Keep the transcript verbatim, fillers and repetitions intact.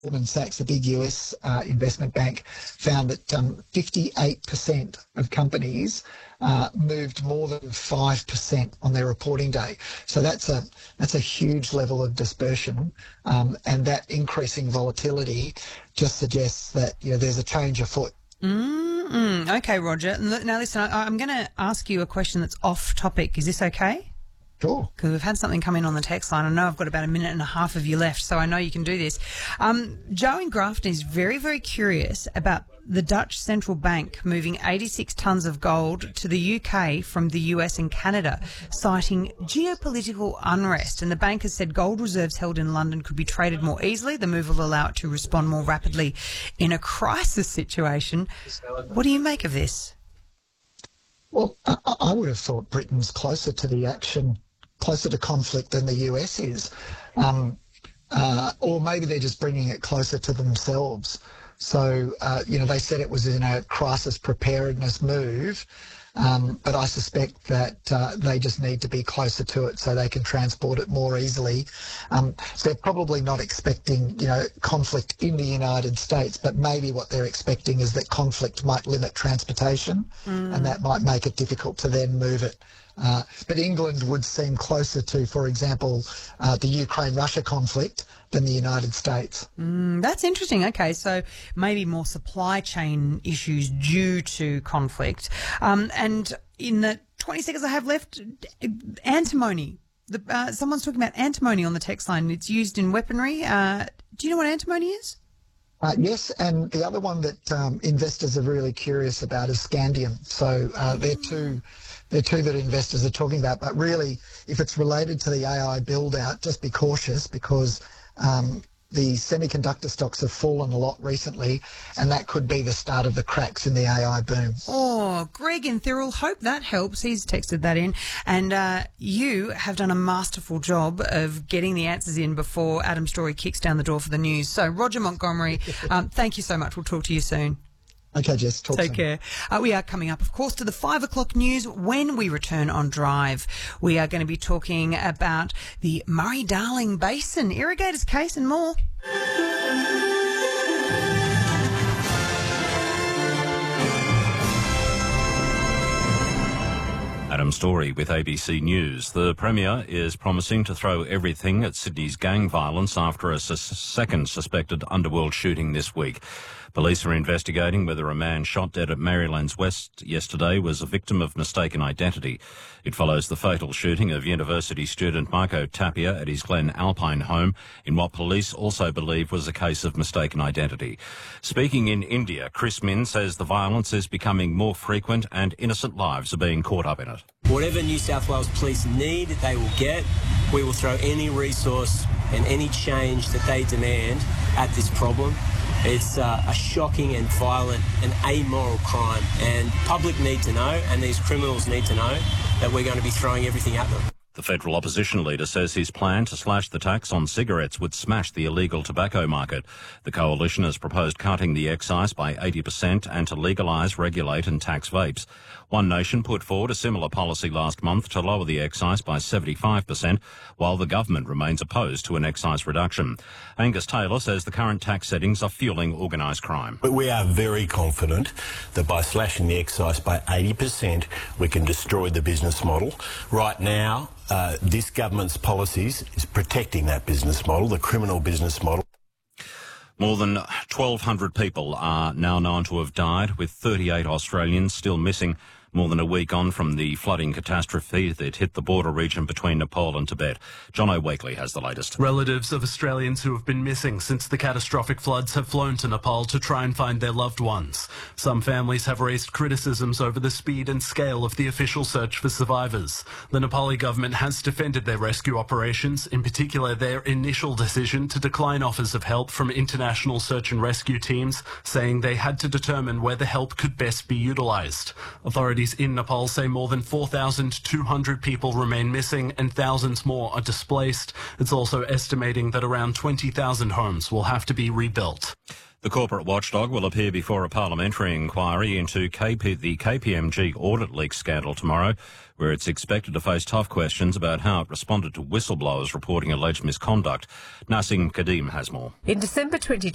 Goldman Sachs, a big U S uh, investment bank, found that um, fifty-eight percent of companies uh, moved more than five percent on their reporting day. So that's a that's a huge level of dispersion, um, and that increasing volatility just suggests that you know there's a change afoot. Mm-mm. Okay, Roger. Now listen, I, I'm going to ask you a question that's off topic. Is this okay? Sure. Because we've had something come in on the text line. I know I've got about a minute and a half of you left, so I know you can do this. Um, Joe in Grafton is very, very curious about the Dutch Central Bank moving eighty-six tonnes of gold to the U K from the U S and Canada, citing geopolitical unrest. And the bank has said gold reserves held in London could be traded more easily. The move will allow it to respond more rapidly in a crisis situation. What do you make of this? Well, I, I would have thought Britain's closer to the action, closer to conflict than the U S is. Um, uh, or maybe they're just bringing it closer to themselves. So, uh, you know, they said it was in a crisis preparedness move, um, but I suspect that uh, they just need to be closer to it so they can transport it more easily. Um, so they're probably not expecting, you know, conflict in the United States, but maybe what they're expecting is that conflict might limit transportation, mm. and that might make it difficult to then move it. Uh, but England would seem closer to, for example, uh, the Ukraine-Russia conflict than the United States. Mm, that's interesting. Okay, so maybe more supply chain issues due to conflict. Um, and in the twenty seconds I have left, antimony. The, uh, someone's talking about antimony on the text line. It's used in weaponry. Uh, do you know what antimony is? Uh, yes, and the other one that um, investors are really curious about is scandium. So uh, they're two... They're two that investors are talking about, but really, if it's related to the A I build-out, just be cautious because um, the semiconductor stocks have fallen a lot recently, and that could be the start of the cracks in the A I boom. Oh, Greg in Thirl, hope that helps. He's texted that in. And uh, you have done a masterful job of getting the answers in before Adam Story kicks down the door for the news. So, Roger Montgomery, um, thank you so much. We'll talk to you soon. Okay, Jess, talk Take soon. care. Uh, we are coming up, of course, to the five o'clock news when we return on Drive. We are going to be talking about the Murray-Darling Basin, irrigators case and more. Adam Story with A B C News. The Premier is promising to throw everything at Sydney's gang violence after a sus- second suspected underworld shooting this week. Police are investigating whether a man shot dead at Marylands West yesterday was a victim of mistaken identity. It follows the fatal shooting of university student Marco Tapia at his Glen Alpine home in what police also believe was a case of mistaken identity. Speaking in India, Chris Min says the violence is becoming more frequent and innocent lives are being caught up in it. Whatever New South Wales Police need, they will get. We will throw any resource and any change that they demand at this problem. It's uh, a shocking and violent and amoral crime, and public need to know, and these criminals need to know, that we're going to be throwing everything at them. The federal opposition leader says his plan to slash the tax on cigarettes would smash the illegal tobacco market. The coalition has proposed cutting the excise by eighty percent and to legalise, regulate and tax vapes. One Nation put forward a similar policy last month to lower the excise by seventy-five percent, while the government remains opposed to an excise reduction. Angus Taylor says the current tax settings are fuelling organised crime. But we are very confident that by slashing the excise by eighty percent, we can destroy the business model. Right now, uh, this government's policies is protecting that business model, the criminal business model. More than twelve hundred people are now known to have died, with thirty-eight Australians still missing, more than a week on from the flooding catastrophe that hit the border region between Nepal and Tibet. John O'Wakely has the latest. Relatives of Australians who have been missing since the catastrophic floods have flown to Nepal to try and find their loved ones. Some families have raised criticisms over the speed and scale of the official search for survivors. The Nepali government has defended their rescue operations, in particular their initial decision to decline offers of help from international search and rescue teams, saying they had to determine where the help could best be utilised. Authorities in Nepal say more than four thousand two hundred people remain missing and thousands more are displaced. It's also estimating that around twenty thousand homes will have to be rebuilt. The corporate watchdog will appear before a parliamentary inquiry into K P, the K P M G audit leak scandal tomorrow, where it's expected to face tough questions about how it responded to whistleblowers reporting alleged misconduct. Nasim Kadim has more. In December twenty